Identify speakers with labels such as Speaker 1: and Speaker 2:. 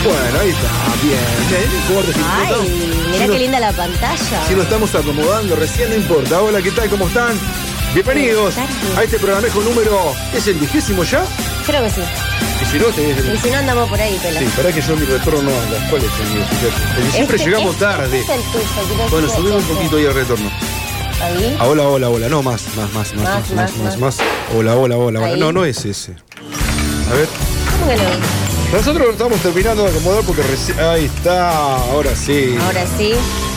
Speaker 1: Bueno, ahí está, bien. No importa
Speaker 2: Ay, mirá qué linda la pantalla.
Speaker 1: Si lo estamos acomodando recién, no importa. Hola, ¿qué tal? ¿Cómo están? Bienvenidos a este programejo número... ¿Es el 20º ya?
Speaker 2: Creo que sí.
Speaker 1: Y si no,
Speaker 2: Y si no, andamos por ahí, pela.
Speaker 1: Sí, para que yo mi retorno a las cuales porque siempre llegamos tarde.
Speaker 2: Este es el tuyo.
Speaker 1: Bueno, subimos un poquito ahí el retorno.
Speaker 2: Ahí.
Speaker 1: Hola. No, más. Hola.
Speaker 2: Ahí.
Speaker 1: No es ese. A ver.
Speaker 2: ¿Cómo que no?
Speaker 1: Nosotros lo estamos terminando de acomodar porque recién... Ahí está, ahora sí.
Speaker 2: Ahora sí.